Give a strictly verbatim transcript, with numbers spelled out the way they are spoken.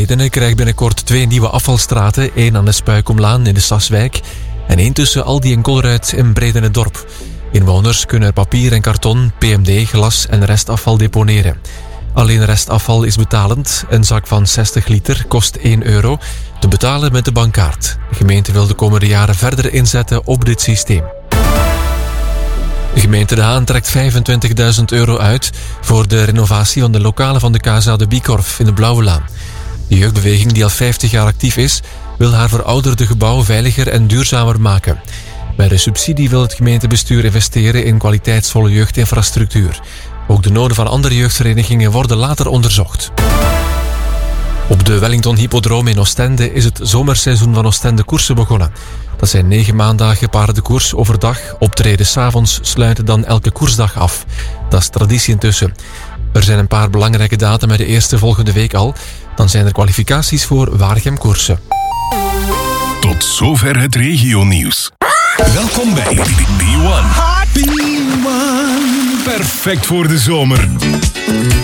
Bredene krijgt binnenkort twee nieuwe afvalstraten. één aan de Spuikomlaan in de Saswijk en één tussen Aldi en Colruyt in Bredene-dorp. Inwoners kunnen er papier en karton, P M D, glas en restafval deponeren. Alleen restafval is betalend. Een zak van zestig liter kost één euro. Te betalen met de bankkaart. De gemeente wil de komende jaren verder inzetten op dit systeem. De gemeente De Haan trekt vijfentwintigduizend euro uit voor de renovatie van de lokalen van de Casa de Bikorf in de Blauwe Laan. De jeugdbeweging, die al vijftig jaar actief is, wil haar verouderde gebouw veiliger en duurzamer maken. Bij de subsidie wil het gemeentebestuur investeren in kwaliteitsvolle jeugdinfrastructuur. Ook de noden van andere jeugdverenigingen worden later onderzocht. Op de Wellington Hippodroom in Oostende is het zomerseizoen van Oostende koersen begonnen. Dat zijn negen maandagen paardenkoers overdag, optreden 's avonds, sluiten dan elke koersdag af. Dat is traditie intussen. Er zijn een paar belangrijke data met de eerste volgende week al. Dan zijn er kwalificaties voor Waregem-koersen. Tot zover het regionieuws. Welkom bij B one. B one. Perfect voor de zomer.